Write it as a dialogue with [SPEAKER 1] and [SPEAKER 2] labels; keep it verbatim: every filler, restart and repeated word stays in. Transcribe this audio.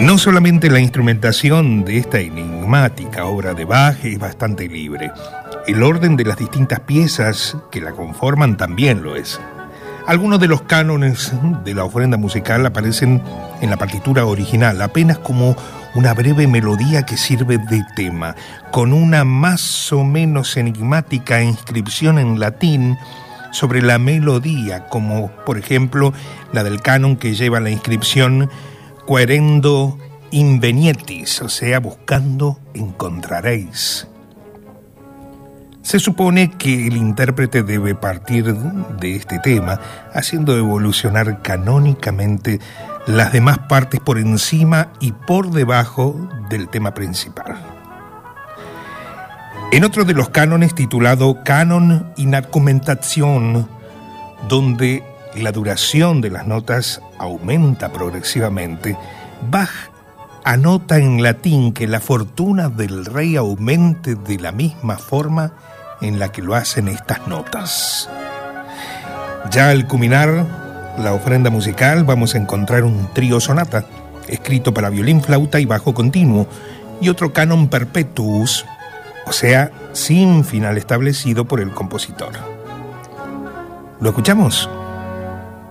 [SPEAKER 1] No solamente la instrumentación de esta enigmática obra de Bach es bastante libre, el orden de las distintas piezas que la conforman también lo es. Algunos de los cánones de la ofrenda musical aparecen en la partitura original, apenas como una breve melodía que sirve de tema, con una más o menos enigmática inscripción en latín sobre la melodía, como por ejemplo la del canon que lleva la inscripción Querendo invenietis, o sea, buscando encontraréis. Se supone que el intérprete debe partir de este tema, haciendo evolucionar canónicamente las demás partes por encima y por debajo del tema principal. En otro de los cánones, titulado Canon in Argumentation, donde la duración de las notas aumenta progresivamente, Bach anota en latín que la fortuna del rey aumente de la misma forma en la que lo hacen estas notas. Ya al culminar la ofrenda musical vamos a encontrar un trío sonata, escrito para violín, flauta y bajo continuo, y otro canon perpetuus, o sea, sin final establecido por el compositor. ¿Lo escuchamos?